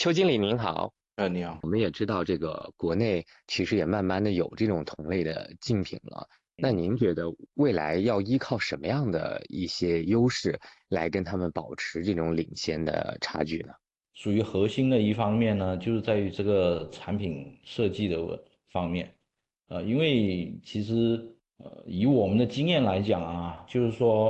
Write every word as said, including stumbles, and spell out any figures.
邱经理您好， 呃，你好。 我们也知道这个国内其实也慢慢的有这种同类的竞品了。那嗯， 您觉得未来要依靠什么样的一些优势来跟他们保持这种领先的差距呢？ 属于核心的一方面呢，就是在于这个产品设计的方面。呃，因为其实呃，以我们的经验来讲啊，就是说。